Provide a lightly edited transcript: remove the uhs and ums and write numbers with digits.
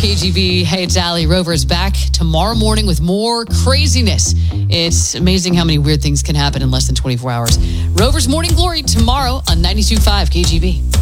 KGB. Hey, it's Allie. Rover's back tomorrow morning with more craziness. It's amazing how many weird things can happen in less than 24 hours. Rover's Morning Glory tomorrow on 92.5 KGB.